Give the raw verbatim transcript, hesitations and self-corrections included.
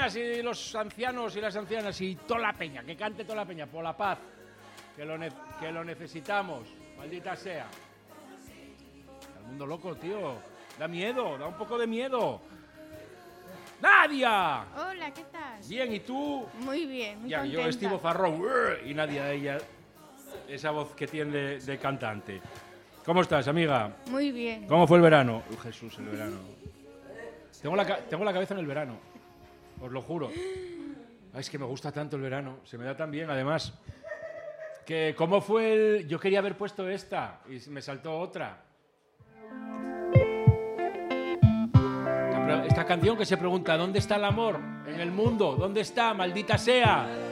niñas y los ancianos y las ancianas y toda la peña, que cante toda la peña, por la paz, que lo, ne que lo necesitamos, maldita sea. El mundo loco, tío, da miedo, da un poco de miedo. ¡Nadia! Hola, ¿qué tal? Bien, ¿y tú? Muy bien, muy Ya, contenta. yo, Estivo Farrón, y Nadia, ella, esa voz que tiene de, de cantante. ¿Cómo estás, amiga? Muy bien. ¿Cómo fue el verano? Uh, Jesús, el verano. Tengo la, tengo la cabeza en el verano, os lo juro. Ay, es que me gusta tanto el verano, se me da tan bien, además. Que, ¿cómo fue el...? Yo quería haber puesto esta y me saltó otra. Esta canción que se pregunta, ¿dónde está el amor en el mundo? ¿Dónde está, maldita sea?